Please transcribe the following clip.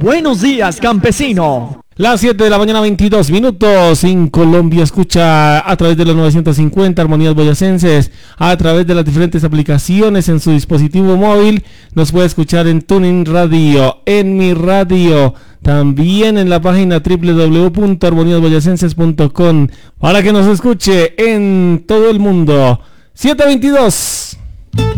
Buenos días, campesino. Las 7 de la mañana, 22 minutos. En Colombia escucha a través de los 950 Armonías Boyacenses, a través de las diferentes aplicaciones en su dispositivo móvil. Nos puede escuchar en Tuning Radio, en Mi Radio, también en la página www.armoniasboyacenses.com, para que nos escuche en todo el mundo. 7:22.